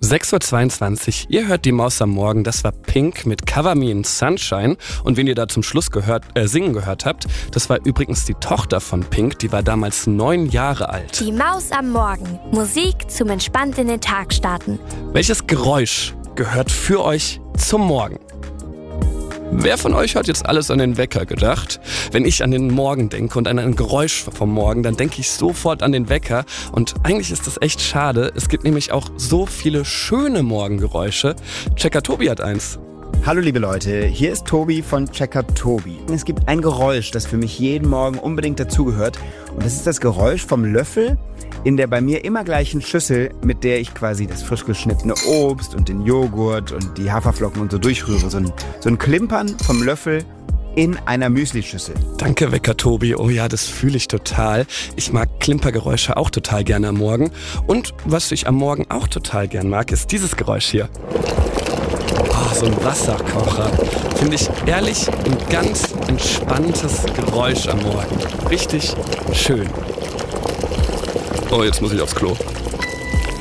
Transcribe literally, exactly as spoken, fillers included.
sechs Uhr zweiundzwanzig, ihr hört die Maus am Morgen, das war Pink mit Cover Me in Sunshine. Und wen ihr da zum Schluss gehört, äh, singen gehört habt, das war übrigens die Tochter von Pink, die war damals neun Jahre alt. Die Maus am Morgen, Musik zum entspannt in den Tag starten. Welches Geräusch gehört für euch zum Morgen? Wer von euch hat jetzt alles an den Wecker gedacht? Wenn ich an den Morgen denke und an ein Geräusch vom Morgen, dann denke ich sofort an den Wecker. Und eigentlich ist das echt schade. Es gibt nämlich auch so viele schöne Morgengeräusche. Checker Tobi hat eins. Hallo liebe Leute, hier ist Tobi von Checker Tobi. Es gibt ein Geräusch, das für mich jeden Morgen unbedingt dazugehört. Und das ist das Geräusch vom Löffel in der bei mir immer gleichen Schüssel, mit der ich quasi das frisch geschnittene Obst und den Joghurt und die Haferflocken und so durchrühre. So ein, so ein Klimpern vom Löffel in einer Müslischüssel. Danke, Wecker Tobi. Oh ja, das fühle ich total. Ich mag Klimpergeräusche auch total gerne am Morgen. Und was ich am Morgen auch total gern mag, ist dieses Geräusch hier. Oh, so ein Wasserkocher. Finde ich ehrlich ein ganz entspanntes Geräusch am Morgen. Richtig schön. Oh, jetzt muss ich aufs Klo.